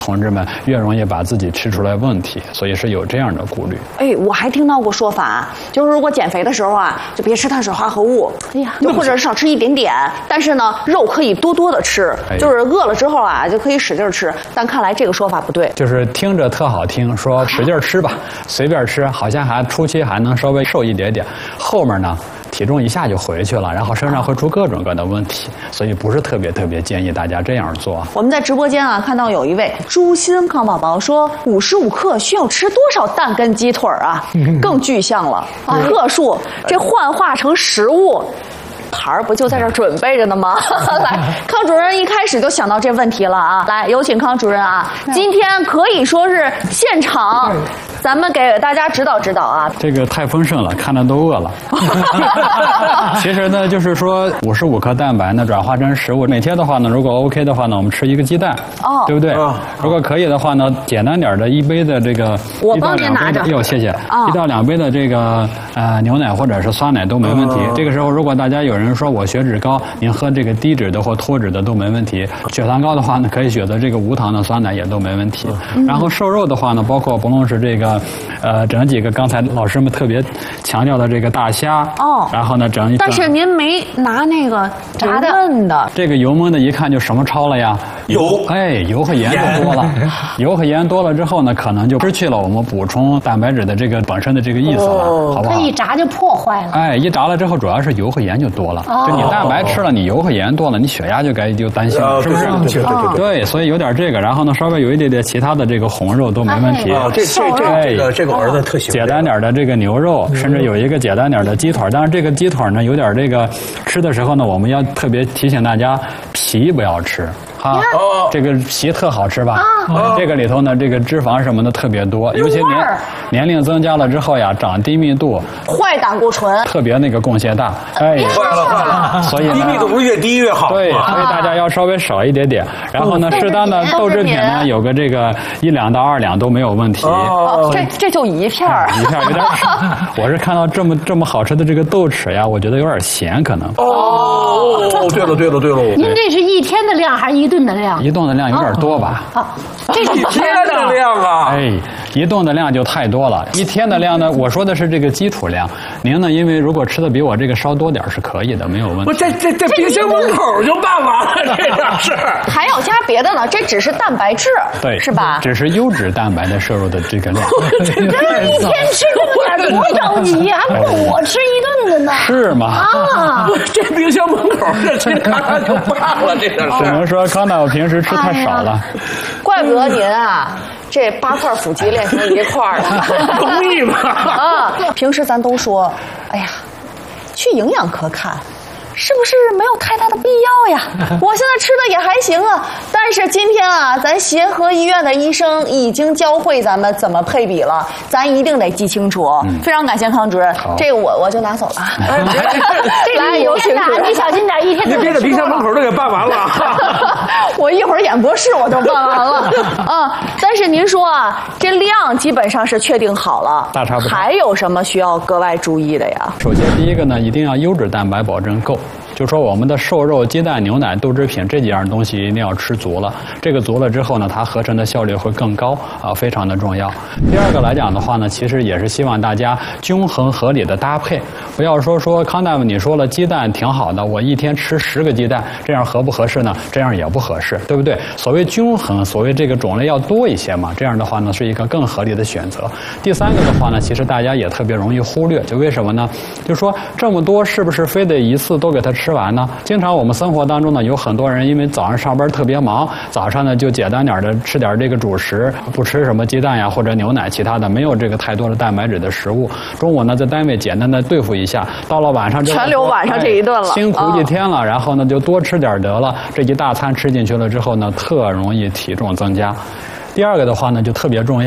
同志们越容易把自己吃出来问题，所以是有这样的顾虑。 哎，我还听到过说法，就是如果减肥的时候啊，就别吃碳水化合物，哎呀，或者少吃一点点，但是呢，肉可以多多的吃，就是饿了之后啊，就可以使劲吃。但看来这个说法不对， 就是听着特好听，说使劲吃吧，随便吃，好像还初期还能稍微瘦一点点，后面呢，体重一下就回去了，然后身上会出各种各样的问题，所以不是特别建议大家这样做。 我们在直播间啊看到有一位朱心康宝宝说，55克需要吃多少蛋跟鸡腿啊？更具象了，克数这幻化成食物。孩儿不就在这儿准备着呢吗？来，康主任一开始就想到这问题了啊！来，有请康主任啊！今天可以说是现场，咱们给大家指导指导啊！ 这个太丰盛了，看着都饿了。其实呢，就是说55克蛋白呢转化成食物，每天的话呢，如果 OK 的话呢，我们吃1个鸡蛋，对不对？如果可以的话呢，简单点的1杯的这个， 我帮您拿着。 谢谢。1到2杯的这个牛奶或者是酸奶都没问题。这个时候，如果大家有人说我血脂高，您喝这个低脂的或脱脂的都没问题。血糖高的话呢，可以选择这个无糖的酸奶也都没问题。然后瘦肉的话呢，包括不论是这个整几个刚才老师们特别强调的这个大虾，然后呢整一。 但是您没拿那个炸焖的， 这个油焖的一看就什么超了呀？ 油， 油和盐就多了。油和盐多了之后呢，可能就失去了我们补充蛋白质的这个本身的这个意思了，好不好？ 它一炸就破坏了。 一炸了之后，主要是油和盐就多了。就你蛋白吃了，你油和盐多了，你血压就担心了，是不是？对，所以有点这个，然后呢，稍微有一点点其他的这个红肉都没问题。 这个我儿子特喜欢。 简单点的这个牛肉，甚至有一个简单点的鸡腿。当然，这个鸡腿呢，有点这个吃的时候呢，我们要特别提醒大家，皮不要吃。这个皮特好吃吧？这个里头呢，这个脂肪什么的特别多，尤其年龄增加了之后呀，长低密度， 坏胆固醇， 特别那个贡献大。 坏了！所以低密度不是越低越好？ 对，所以大家要稍微少一点点。然后呢，适当的豆制品呢，有个这个1两到2两都没有问题。 这就一片儿， 一片有点少。我是看到这么好吃的这个豆豉呀，我觉得有点咸，可能。 对了。 您这是1天的量还是1顿的量 ？1顿的量有点多吧？ 这是 1天的量啊 ！1顿的量就太多了。1天的量呢，我说的是这个基础量。您呢，因为如果吃的比我这个稍多点是可以的，没有问题。 不，这冰箱门口就办完了，这点事儿。 还要加别的呢？这只是蛋白质， 对， 是吧？ 只是优质蛋白的摄入的这个量。 这1天吃这么点多着急呀，还不如我吃1顿的呢。 是吗？ 这冰箱门口这咔就办了，这点事儿。 只能说康乃我平时吃太少了。 怪不得您啊，这8块腹肌练成1块了， 容易吗？ 平时咱都说，哎呀，去营养科看。是不是没有太大的必要呀？我现在吃的也还行啊，但是今天啊，咱协和医院的医生已经教会咱们怎么配比了，咱一定得记清楚。非常感谢康主任，这个我就拿走了。 来，有请你小心点，1天。 你别在冰箱门口都给办完了。 我一会儿演播室我就办完了但是您说啊，这量基本上是确定好了， 大差不差。 还有什么需要格外注意的呀？ 首先，第一个呢，一定要优质蛋白保证够。就说我们的瘦肉、鸡蛋、牛奶、豆制品这几样东西一定要吃足了。这个足了之后呢，它合成的效率会更高非常的重要。第二个来讲的话呢，其实也是希望大家均衡合理的搭配，不要说康大夫你说了鸡蛋挺好的，我1天吃10个鸡蛋，这样合不合适呢？这样也不合适，对不对？所谓均衡，所谓这个种类要多一些嘛，这样的话呢是一个更合理的选择。第三个的话呢，其实大家也特别容易忽略，就为什么呢？就说这么多是不是非得一次都给它吃完呢？经常我们生活当中呢，有很多人因为早上上班特别忙，早上呢就简单点的吃点这个主食，不吃什么鸡蛋呀或者牛奶，其他的没有这个太多的蛋白质的食物。中午呢在单位简单的对付一下，到了晚上全留晚上这一顿了， 辛苦一天了，然后呢就多吃点得了。这一大餐吃进去了之后呢，特容易体重增加。第二个的话呢就特别重要，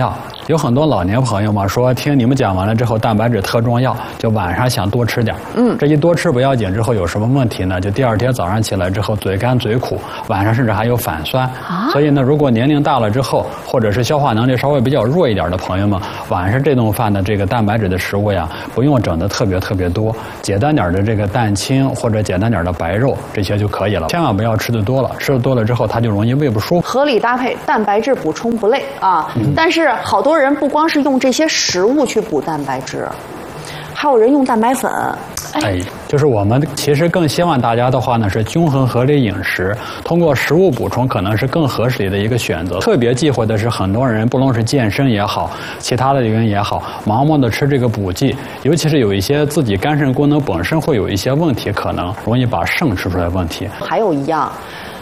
有很多老年朋友嘛说，听你们讲完了之后，蛋白质特重要，就晚上想多吃点。这一多吃不要紧，之后有什么问题呢？就第二天早上起来之后嘴干嘴苦，晚上甚至还有反酸。所以呢，如果年龄大了之后，或者是消化能力稍微比较弱一点的朋友们，晚上这顿饭的这个蛋白质的食物呀，不用整得特别多，简单点的这个蛋清或者简单点的白肉这些就可以了。千万不要吃的多了，吃的多了之后它就容易胃不舒服。 合理搭配，蛋白质补充不累啊。但是好多人不光是用这些食物去补蛋白质，还有人用蛋白粉。 就是我们其实更希望大家的话呢是均衡合理饮食，通过食物补充可能是更合适的一个选择。特别忌讳的是很多人不论是健身也好，其他的原因也好，盲目的吃这个补剂，尤其是有一些自己肝肾功能本身会有一些问题，可能容易把肾吃出来问题。 还有一样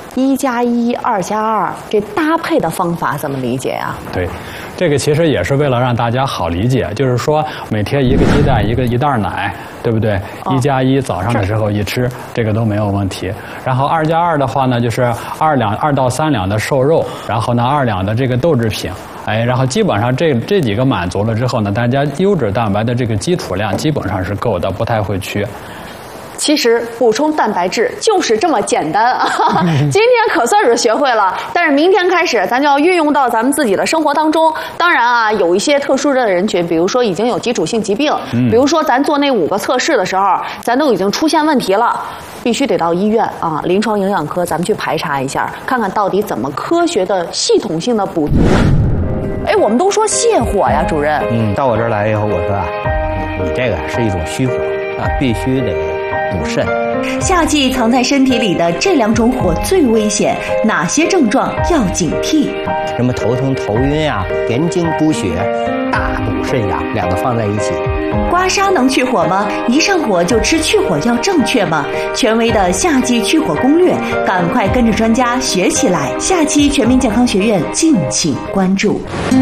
，1+1、2+2，这搭配的方法怎么理解呀？ 对，这个其实也是为了让大家好理解，就是说每天一个鸡蛋，一袋奶，对不对？1+1早上的时候一吃，这个都没有问题。然后2+2的话呢，就是2到3两的瘦肉，然后呢2两的这个豆制品。然后基本上这几个满足了之后呢，大家优质蛋白的这个基础量基本上是够的，不太会缺。 其实补充蛋白质就是这么简单啊！今天可算是学会了，但是明天开始咱就要运用到咱们自己的生活当中。当然啊，有一些特殊的人群，比如说已经有基础性疾病，比如说咱做那5个测试的时候，咱都已经出现问题了，必须得到医院啊，临床营养科咱们去排查一下，看看到底怎么科学的、系统性的补足。我们都说泻火呀，主任。 到我这儿来以后，我说啊，你这个是一种虚火啊，必须得补肾。 夏季藏在身体里的这2种火最危险，哪些症状要警惕？ 什么头疼、头晕啊，连经补血、大补肾阳，2个放在一起。 刮痧能去火吗？一上火就吃去火药正确吗？权威的夏季去火攻略，赶快跟着专家学起来！下期全民健康学院敬请关注。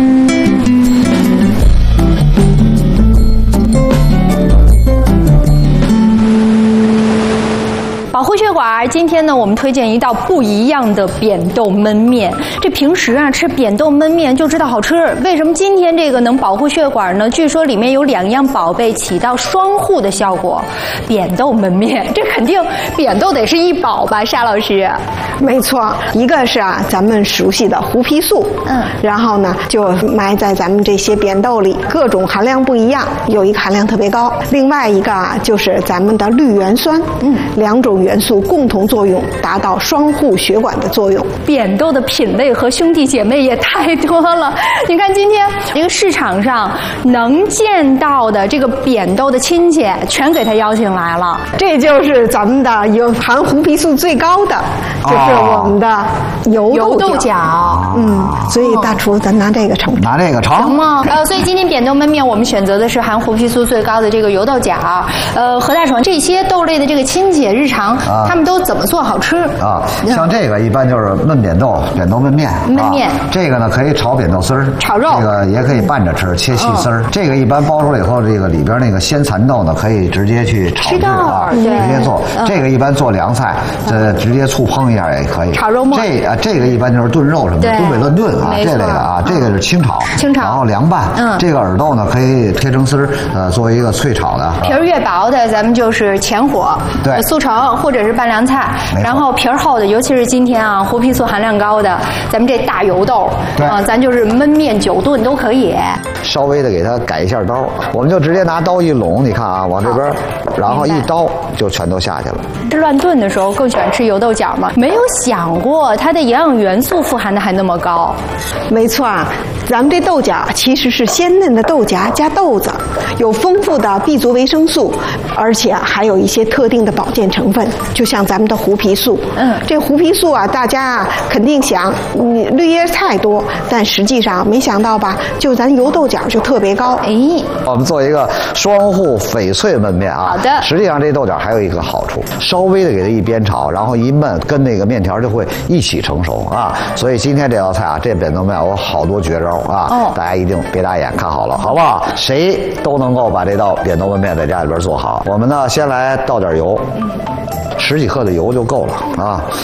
保护血管，今天呢，我们推荐一道不一样的扁豆焖面。这平时啊吃扁豆焖面就知道好吃，为什么今天这个能保护血管呢？据说里面有2样宝贝起到双护的效果。扁豆焖面，这肯定扁豆得是一宝吧，沙老师？ 没错，一个是咱们熟悉的胡皮素，然后呢就埋在咱们这些扁豆里，各种含量不一样，有一个含量特别高。另外一个就是咱们的绿原酸，2种元素共同作用，达到双护血管的作用。 扁豆的品类和兄弟姐妹也太多了。你看今天这个市场上能见到的这个扁豆的亲戚，全给他邀请来了。 这就是咱们的有含胡皮素最高的，就是我们的油豆角。所以大厨咱拿这个盛， 拿这个盛吗？所以今天扁豆焖面我们选择的是含胡皮素最高的这个油豆角。何大厨，这些豆类的这个亲戚日常他们都怎么做好吃啊？像这个一般就是焖扁豆，扁豆焖面。焖面，这个呢可以炒扁豆丝儿， 炒肉，这个也可以拌着吃，切细丝儿。这个一般包出来以后，这个里边那个鲜蚕豆呢，可以直接去炒制啊，直接做。这个一般做凉菜，直接醋烹一下也可以。 炒肉末。 这个一般就是炖肉什么的，东北乱炖啊，这类的啊，这个是清炒，然后凉拌。这个耳豆呢可以切成丝儿，作为一个脆炒的。 皮儿越薄的，咱们就是前火， 对， 速成或者是拌凉菜。然后皮儿厚的，尤其是今天啊，胡皮素含量高的，咱们这大油豆，咱就是焖面、久炖都可以。 稍微的给它改一下刀，我们就直接拿刀一拢，你看啊，往这边，然后一刀就全都下去了。 这乱炖的时候更喜欢吃油豆角吗？没有想过它的营养元素富含的还那么高。 没错啊，咱们这豆角其实是鲜嫩的豆荚加豆子，有丰富的 B 族维生素，而且还有一些特定的保健成分，就像咱们的胡皮素。这胡皮素啊，大家肯定想绿叶菜多，但实际上没想到吧，就咱油豆角就特别高。 我们做一个双护翡翠焖面啊。 好的。 实际上这豆角还有一个好处，稍微的给它一煸炒，然后一焖，跟那个面条就会一起成熟啊。所以今天这道菜啊，这扁豆面有好多绝招啊，大家一定别打眼，看好了，好不好？谁都能够把这道扁豆焖面在家里边做好。我们呢，先来倒点油，10几克的油就够了啊。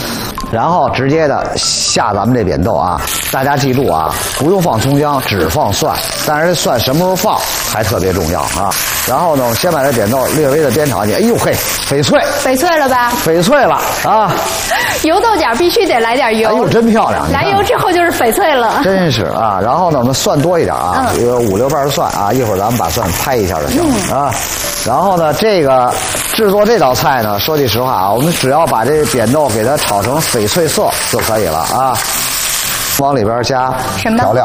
然后直接的下咱们这扁豆啊。大家记住啊，不用放葱姜，只放蒜。但是这蒜什么时候放还特别重要啊。然后呢，我先把这扁豆略微的煸炒去。哎呦嘿，翡翠， 翡翠了吧？ 翡翠了啊！ 油豆角必须得来点油。 哎呦，真漂亮！ 来油之后就是翡翠了。 真是啊！然后呢，我们蒜多一点啊，有5、6瓣蒜啊。一会儿咱们把蒜拍一下就行了啊。然后呢，这个制作这道菜呢，说句实话啊，我们只要把这扁豆给它炒成翡翠色就可以了啊。往里边加调料